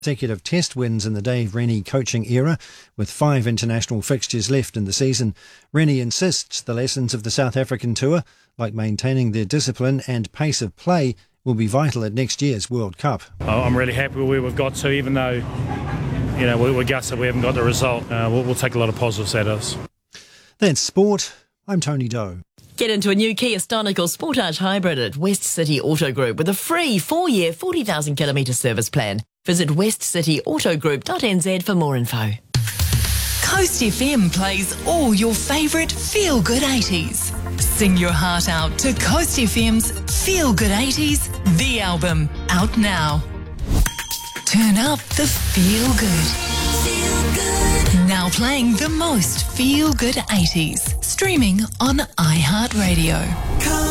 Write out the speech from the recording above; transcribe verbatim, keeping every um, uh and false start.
Consecutive test wins in the Dave Rennie coaching era, with five international fixtures left in the season. Rennie insists the lessons of the South African tour, like maintaining their discipline and pace of play, will be vital at next year's World Cup. I'm really happy with where we've got to, even though, you know, we're gutted we haven't got the result. Uh, we'll, we'll take a lot of positives out of us. That's sport. I'm Tony Doe. Get into a new Kia Stonic or Sportage Hybrid at West City Auto Group with a free four-year, forty thousand kilometre service plan. Visit west city auto group dot n z for more info. Coast F M plays all your favourite feel-good eighties. Sing your heart out to Coast F M's Feel Good eighties, the album, out now. Turn up the feel good. Feel good. Now playing the most feel good eighties. Streaming on iHeartRadio.